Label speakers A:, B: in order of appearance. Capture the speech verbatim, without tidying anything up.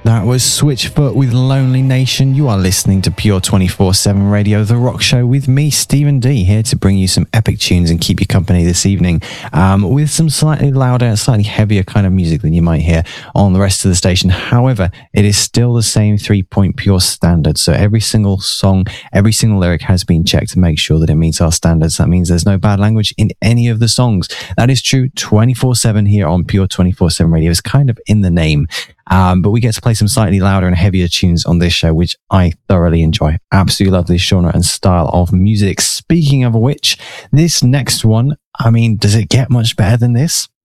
A: That was Switchfoot with Lonely Nation. You are listening to Pure twenty-four seven Radio, the rock show with me, Stephen D, here to bring you some epic tunes and keep you company this evening um, with some slightly louder, slightly heavier kind of music than you might hear on the rest of the station. However, it is still the same three-point Pure standard. So every single song, every single lyric has been checked to make sure that it meets our standards. That means there's no bad language in any of the songs. That is true twenty-four seven here on Pure twenty-four seven Radio. It's kind of in the name. Um, but we get to play some slightly louder and heavier tunes on this show, which I thoroughly enjoy. Absolutely love this genre and style of music. Speaking of which, this next one, I mean, does it get much better than this?